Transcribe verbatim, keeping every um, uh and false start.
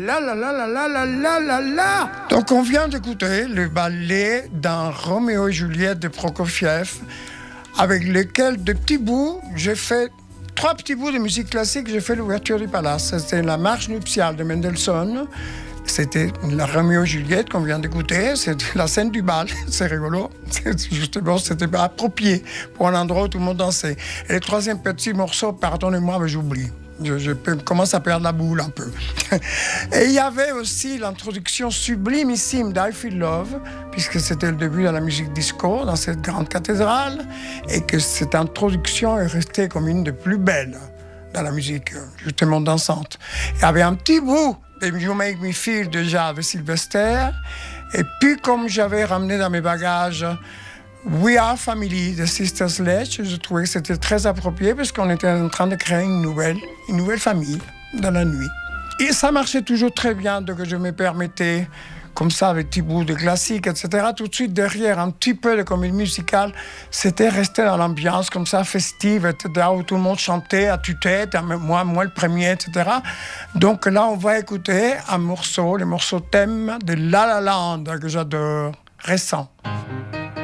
la la la la la la la la la. Donc on vient d'écouter le ballet dans Roméo et Juliette de Prokofiev, avec lequel de petits bouts, j'ai fait trois petits bouts de musique classique, j'ai fait l'ouverture du palace. C'était la marche nuptiale de Mendelssohn. C'était la Roméo et Juliette qu'on vient d'écouter, c'était la scène du bal, c'est rigolo. Justement, c'était pas approprié pour un endroit où tout le monde dansait. Et le troisième petit morceau, pardonnez-moi, mais j'oublie. Je, je commence à perdre la boule un peu. Et il y avait aussi l'introduction sublimissime d'I Feel Love, puisque c'était le début de la musique disco dans cette grande cathédrale, et que cette introduction est restée comme une des plus belles dans la musique, justement dansante. Il y avait un petit bout de You Make Me Feel déjà avec Sylvester, et puis comme j'avais ramené dans mes bagages We Are Family de Sister Sledge, je trouvais que c'était très approprié parce qu'on était en train de créer une nouvelle, une nouvelle famille dans la nuit. Et ça marchait toujours très bien, donc je me permettais, comme ça, avec des bouts de classique, et cetera. Tout de suite derrière, un petit peu de comédie musicale, c'était rester dans l'ambiance comme ça, festive, et cetera, où tout le monde chantait à tue-tête, moi, moi le premier, et cetera. Donc là, on va écouter un morceau, le morceau thème de La La Land, que j'adore, récent.